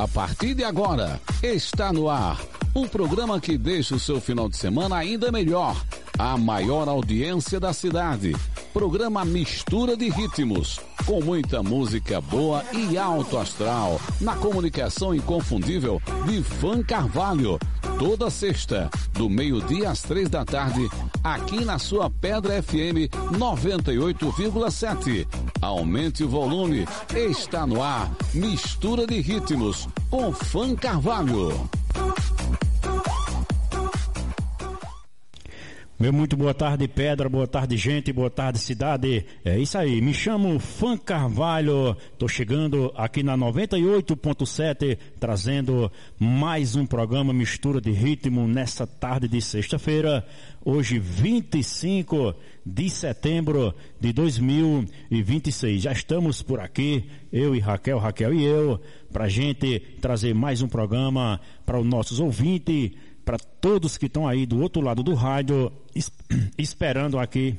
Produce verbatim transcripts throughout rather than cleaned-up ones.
A partir de agora, está no ar um programa que deixa o seu final de semana ainda melhor. A maior audiência da cidade. Programa Mistura de Ritmos, com muita música boa e alto astral, na comunicação inconfundível de Ivan Carvalho. Toda sexta, do meio-dia às três da tarde, aqui na sua Pedra F M noventa e oito vírgula sete. Aumente o volume, está no ar, Mistura de Ritmos, com Ivan Carvalho. Meu muito boa tarde, Pedra, boa tarde, gente, boa tarde, cidade. É isso aí, me chamo Ivan Carvalho, tô chegando aqui na noventa e oito ponto sete, trazendo mais um programa Mistura de Ritmo nessa tarde de sexta-feira, hoje vinte e cinco de setembro de dois mil e vinte e seis. Já estamos por aqui, eu e Raquel, Raquel e eu, pra gente trazer mais um programa para os nossos ouvintes, para todos que estão aí do outro lado do rádio, esperando aqui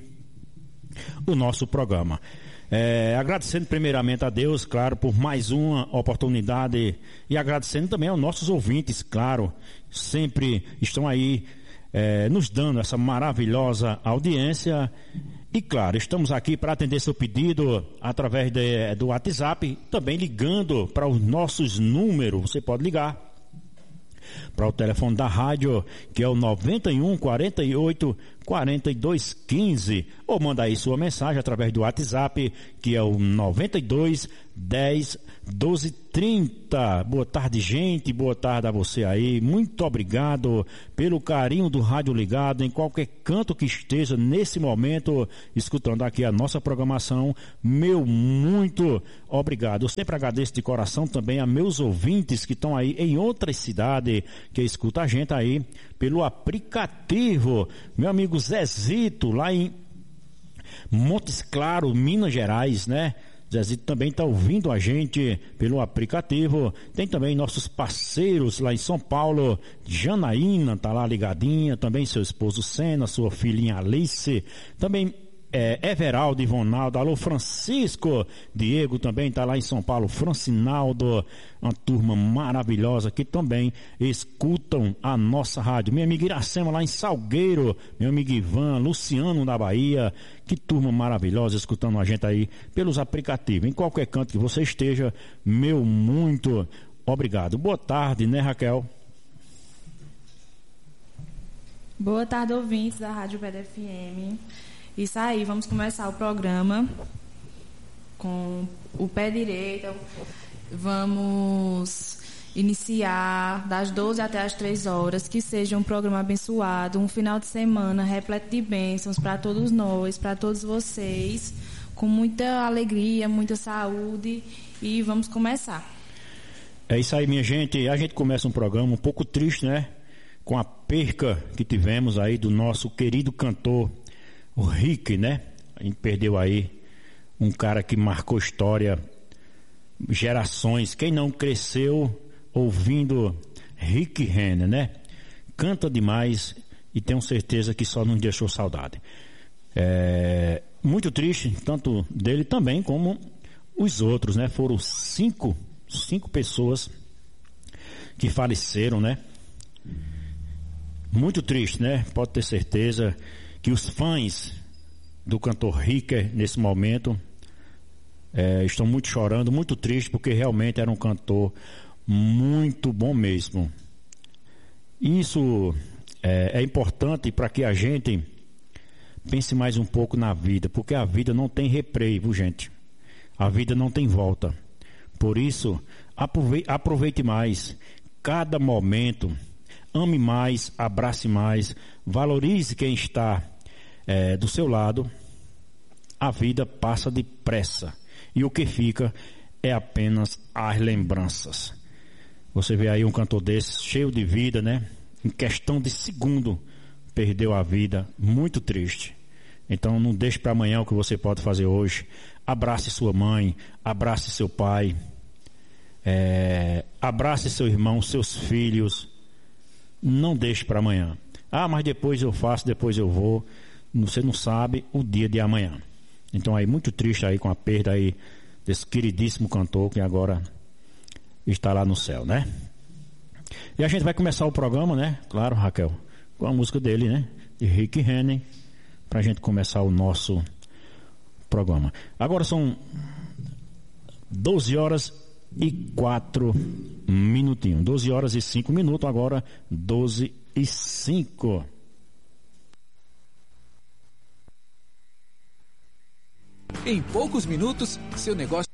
o nosso programa. É, agradecendo primeiramente a Deus, claro, por mais uma oportunidade, e agradecendo também aos nossos ouvintes, claro, sempre estão aí é, nos dando essa maravilhosa audiência. E claro, estamos aqui para atender seu pedido através de, do WhatsApp, também ligando para os nossos números. Você pode ligar para o telefone da rádio, que é o noventa e um, quarenta e oito, quarenta e dois, quinze, ou manda aí sua mensagem através do WhatsApp, que é o noventa e dois, dez, doze, trinta. Boa tarde, gente, boa tarde a você aí, muito obrigado pelo carinho do rádio ligado, em qualquer canto que esteja nesse momento, escutando aqui a nossa programação, meu muito obrigado. Eu sempre agradeço de coração também a meus ouvintes que estão aí em outras cidades, que escuta a gente aí pelo aplicativo. Meu amigo Zezito, lá em Montes Claros, Minas Gerais, né? Zezito também está ouvindo a gente pelo aplicativo. Tem também nossos parceiros lá em São Paulo, Janaína está lá ligadinha, também seu esposo Sena, sua filhinha Alice, também É, Everaldo, Ivonaldo, alô Francisco, Diego também está lá em São Paulo, Francinaldo, uma turma maravilhosa que também escutam a nossa rádio. Minha amiga Iracema lá em Salgueiro, meu amigo Ivan, Luciano da Bahia, que turma maravilhosa escutando a gente aí pelos aplicativos. Em qualquer canto que você esteja, meu muito obrigado. Boa tarde, né, Raquel? Boa tarde, ouvintes da Rádio Pedra F M. Isso aí, vamos começar o programa com o pé direito. Vamos iniciar das doze até as três horas, que seja um programa abençoado, um final de semana repleto de bênçãos para todos nós, para todos vocês, com muita alegria, muita saúde, e vamos começar. É isso aí, minha gente. A gente começa um programa um pouco triste, né? Com a perca que tivemos aí do nosso querido cantor, o Rick, né? A gente perdeu aí um cara que marcou história, gerações. Quem não cresceu ouvindo Rick Renner, né? Canta demais e tenho certeza que só nos deixou saudade. É muito triste, tanto dele também como os outros, né? Foram cinco, cinco pessoas que faleceram, né? Muito triste, né? Pode ter certeza que os fãs do cantor Rick, nesse momento, é, estão muito chorando, muito tristes, porque realmente era um cantor muito bom mesmo. Isso é, é importante para que a gente pense mais um pouco na vida, porque a vida não tem repreio, gente. A vida não tem volta. Por isso, aproveite, aproveite mais cada momento, ame mais, abrace mais, valorize quem está É, do seu lado. A vida passa depressa e o que fica é apenas as lembranças. Você vê aí um cantor desse cheio de vida, né? Em questão de segundo perdeu a vida, muito triste. Então não deixe para amanhã o que você pode fazer hoje. Abrace sua mãe, abrace seu pai, é, abrace seu irmão, seus filhos. Não deixe para amanhã. Ah, mas depois eu faço, depois eu vou. Você não sabe o dia de amanhã. Então aí muito triste aí com a perda aí desse queridíssimo cantor que agora está lá no céu, né? E a gente vai começar o programa, né? Claro, Raquel, com a música dele, né? De Rick Henry, para a gente começar o nosso programa. Agora são doze horas e quatro minutinhos. doze horas e cinco minutos, agora doze e cinco. Em poucos minutos, seu negócio...